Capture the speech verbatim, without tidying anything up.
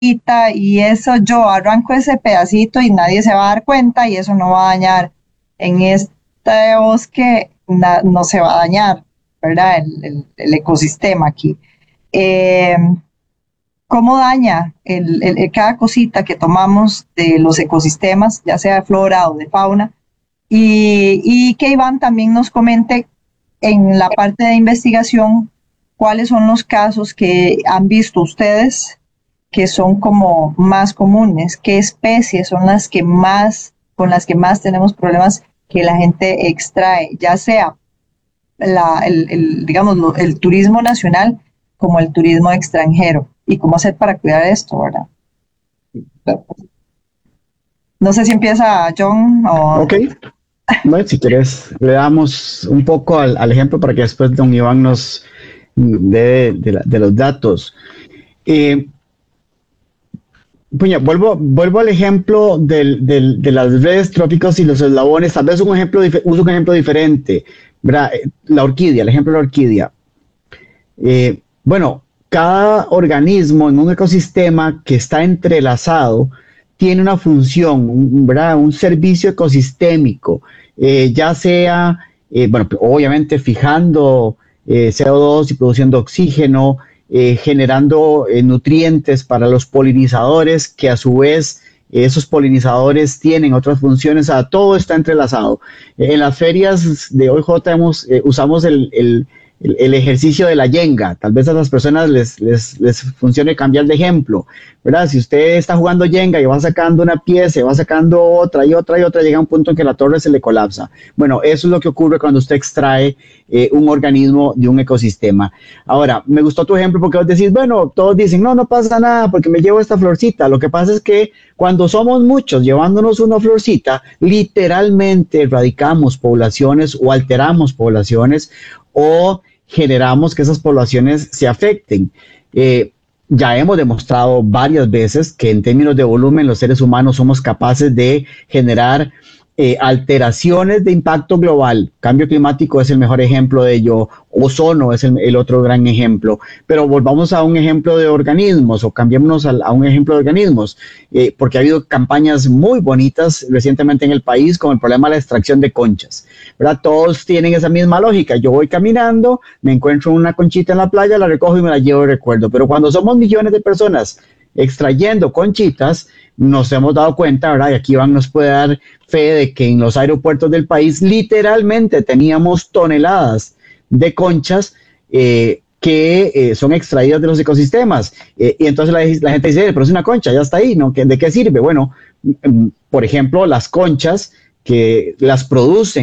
y eso yo arranco ese pedacito y nadie se va a dar cuenta y eso no va a dañar. En este bosque na- no se va a dañar, ¿verdad? El, el- el ecosistema aquí. Eh, ¿Cómo daña el, el- el- cada cosita que tomamos de los ecosistemas, ya sea de flora o de fauna? Y, y que Iván también nos comente en la parte de investigación cuáles son los casos que han visto ustedes que son como más comunes, qué especies son las que más, con las que más tenemos problemas que la gente extrae, ya sea la, el, el, digamos, lo- el turismo nacional como el turismo extranjero, y cómo hacer para cuidar esto, ¿verdad? No sé si empieza John o... Ok, bueno, si quieres, le damos un poco al, al ejemplo para que después don Iván nos dé de, de la- de los datos. Eh, Puña, vuelvo, vuelvo al ejemplo del, del- de las redes tróficas y los eslabones. Tal vez un ejemplo, dif- uso un ejemplo diferente, ¿verdad? Eh, La orquídea, el ejemplo de la orquídea. Eh, bueno, cada organismo en un ecosistema que está entrelazado tiene una función, un, ¿verdad? Un servicio ecosistémico, eh, ya sea, eh, bueno, obviamente fijando eh, C O dos y produciendo oxígeno, eh, generando eh, nutrientes para los polinizadores, que a su vez eh, esos polinizadores tienen otras funciones, o sea, todo está entrelazado. Eh, en las ferias de O I J hemos, eh, usamos el, el el, el, ejercicio de la yenga. Tal vez a las personas les, les, les funcione cambiar de ejemplo, ¿verdad? Si usted está jugando yenga y va sacando una pieza, y va sacando otra y otra y otra, llega un punto en que la torre se le colapsa. Bueno, eso es lo que ocurre cuando usted extrae eh, un organismo de un ecosistema. Ahora, me gustó tu ejemplo porque vos decís, bueno, todos dicen, no, no pasa nada porque me llevo esta florcita. Lo que pasa es que cuando somos muchos llevándonos una florcita, literalmente erradicamos poblaciones o alteramos poblaciones o generamos que esas poblaciones se afecten. Eh, ya hemos demostrado varias veces que en términos de volumen los seres humanos somos capaces de generar eh, alteraciones de impacto global. Cambio climático es el mejor ejemplo de ello, ozono es el, el otro gran ejemplo, pero volvamos a un ejemplo de organismos o cambiémonos a, a un ejemplo de organismos, eh, porque ha habido campañas muy bonitas recientemente en el país con el problema de la extracción de conchas, ¿verdad? Todos tienen esa misma lógica. Yo voy caminando, me encuentro una conchita en la playa, la recojo y me la llevo de recuerdo, pero cuando somos millones de personas extrayendo conchitas, nos hemos dado cuenta, ¿verdad? Y aquí Iván nos puede dar fe de que en los aeropuertos del país literalmente teníamos toneladas de conchas eh, que eh, son extraídas de los ecosistemas. Eh, y entonces la, la gente dice, pero es una concha, ya está ahí, ¿no? ¿De qué sirve? Bueno, por ejemplo, las conchas que las producen